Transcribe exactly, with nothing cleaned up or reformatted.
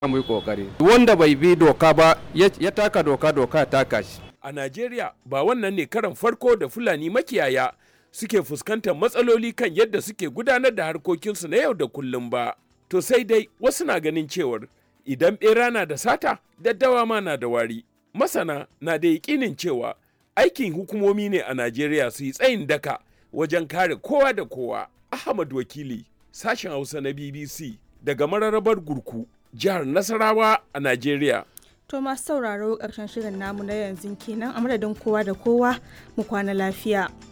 mu yi kokari wanda bai bi doka ba ya taka doka doka ya taka shi. A Najeriya ba wannan ne karan farko da Fulani makiyaya suke fuskantar matsaloli kan yadda suke gudanar da harkokinsu na yau da kullum ba. To sai dai wasu na ganin cewar idan ɓera na da sata, daddawa ma na da wari. Masana na da yaƙinin cewa aikin hukumomi ne a Najeriya su yi tsayin daka wajen kare kowa da kowa. Ahmad Wakili, sashen Hausa na B B C daga mararrabar Gurku, jihar Nasarawa a Najeriya. To masu sauraro ƙarshen shirin namu na yanzu kenan, a madadin kowa da kowa mu kwana lafiya.